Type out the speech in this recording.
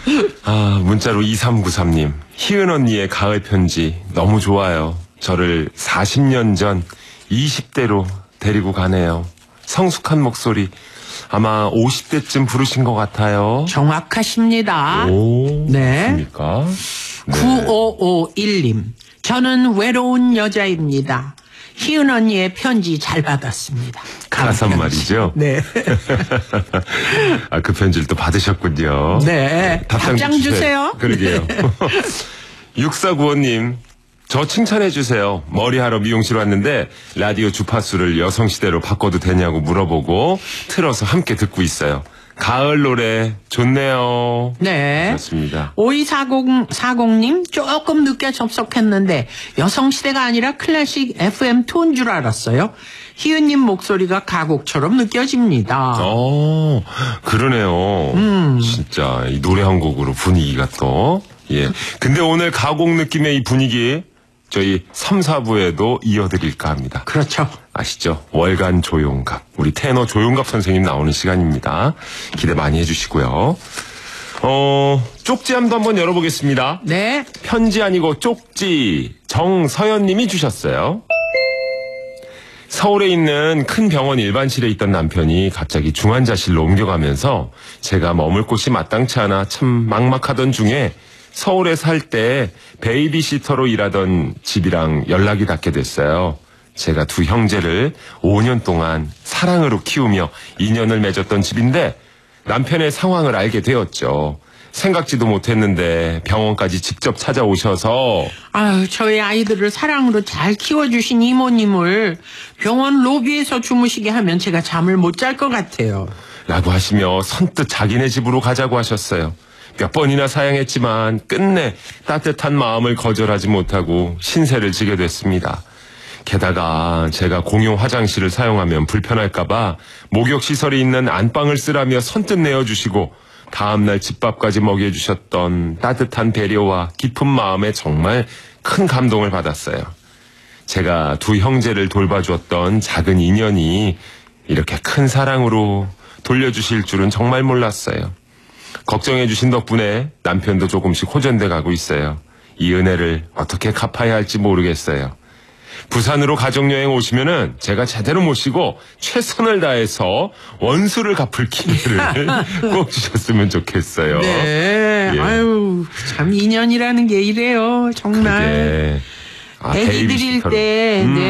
문자로 2393님. 희은 언니의 가을 편지 너무 좋아요. 저를 40년 전 20대로 데리고 가네요. 성숙한 목소리. 아마 50대쯤 부르신 것 같아요. 정확하십니다. 오, 네. 맞습니까? 네. 9551님. 저는 외로운 여자입니다. 희은 언니의 편지 잘 받았습니다. 가사 말이죠? 네. 그 편지를 또 받으셨군요. 네. 답장 주세요. 그러게요. 6495님. 저 칭찬해주세요. 머리하러 미용실 왔는데 라디오 주파수를 여성시대로 바꿔도 되냐고 물어보고 틀어서 함께 듣고 있어요. 가을 노래 좋네요. 네. 그렇습니다. 5240님 조금 늦게 접속했는데 여성시대가 아니라 클래식 FM 톤 줄 알았어요. 희은님 목소리가 가곡처럼 느껴집니다. 그러네요. 진짜 이 노래 한 곡으로 분위기가 또. 예. 근데 오늘 가곡 느낌의 이 분위기 저희 3, 4부에도 이어드릴까 합니다. 그렇죠. 아시죠? 월간 조용갑. 우리 테너 조용갑 선생님 나오는 시간입니다. 기대 많이 해주시고요. 쪽지함도 한번 열어보겠습니다. 네. 편지 아니고 쪽지. 정서연님이 주셨어요. 서울에 있는 큰 병원 일반실에 있던 남편이 갑자기 중환자실로 옮겨가면서 제가 머물 곳이 마땅치 않아 참 막막하던 중에 서울에 살 때 베이비시터로 일하던 집이랑 연락이 닿게 됐어요. 제가 두 형제를 5년 동안 사랑으로 키우며 인연을 맺었던 집인데 남편의 상황을 알게 되었죠. 생각지도 못했는데 병원까지 직접 찾아오셔서 저희 아이들을 사랑으로 잘 키워주신 이모님을 병원 로비에서 주무시게 하면 제가 잠을 못 잘 것 같아요. 라고 하시며 선뜻 자기네 집으로 가자고 하셨어요. 몇 번이나 사양했지만 끝내 따뜻한 마음을 거절하지 못하고 신세를 지게 됐습니다. 게다가 제가 공용 화장실을 사용하면 불편할까봐 목욕시설이 있는 안방을 쓰라며 선뜻 내어주시고 다음날 집밥까지 먹여주셨던 따뜻한 배려와 깊은 마음에 정말 큰 감동을 받았어요. 제가 두 형제를 돌봐주었던 작은 인연이 이렇게 큰 사랑으로 돌려주실 줄은 정말 몰랐어요. 걱정해주신 덕분에 남편도 조금씩 호전돼 가고 있어요. 이 은혜를 어떻게 갚아야 할지 모르겠어요. 부산으로 가족여행 오시면은 제가 제대로 모시고 최선을 다해서 원수를 갚을 기회를 꼭 주셨으면 좋겠어요. 네. 예. 참 인연이라는 게 이래요. 정말. 그게, 애기 드릴 때